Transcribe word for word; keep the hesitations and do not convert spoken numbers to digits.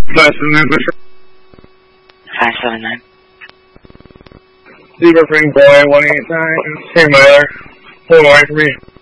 five seven nine. five seven nine. Zebra Frank Boy, one eight nine. Hey, Myler. Hold on for me.